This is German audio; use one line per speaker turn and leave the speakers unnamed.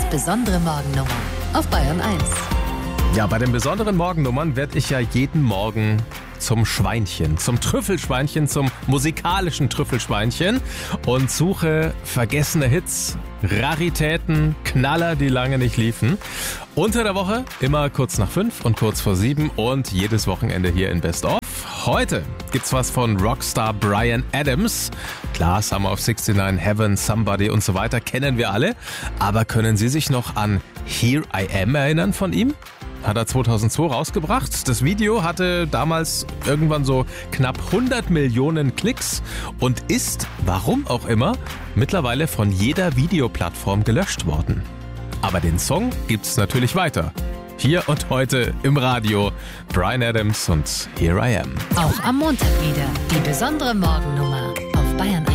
besondere Morgennummer auf Bayern 1.
Ja, bei den besonderen Morgennummern werde ich ja jeden Morgen zum Schweinchen, zum Trüffelschweinchen, zum musikalischen Trüffelschweinchen und suche vergessene Hits, Raritäten, Knaller, die lange nicht liefen. Unter der Woche immer kurz nach 5 und kurz vor 7 und jedes Wochenende hier in Best of. Heute gibt's was von Rockstar Bryan Adams. Klar, Summer of 69, Heaven, Somebody und so weiter kennen wir alle. Aber können Sie sich noch an Here I Am erinnern von ihm? Hat er 2002 rausgebracht. Das Video hatte damals irgendwann so knapp 100 Millionen Klicks und ist, warum auch immer, mittlerweile von jeder Videoplattform gelöscht worden. Aber den Song gibt's natürlich weiter. Hier und heute im Radio Bryan Adams und Here I Am.
Auch am Montag wieder die besondere Morgennummer auf Bayern 1.